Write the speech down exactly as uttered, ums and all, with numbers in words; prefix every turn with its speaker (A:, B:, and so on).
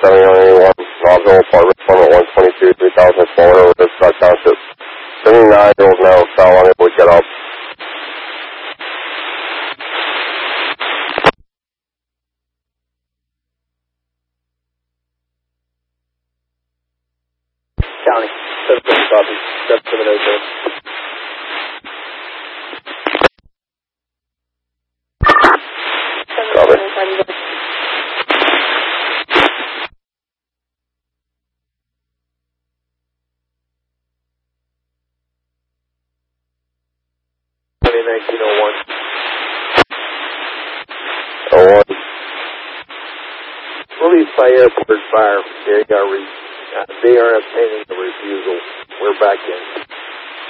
A: seventy one eighty-one, Rockville Apartment, Apartment one twenty-two, three thousand Florida, with this Scott Township. seventy-nine year old male, cell unable to get up.
B: County, seven seven copy, seven seven oh seven.
A: Copy.
B: nineteen oh one.
A: oh one.
B: Released by airport fire. They are, re uh, they are obtaining the refusal. We're back in.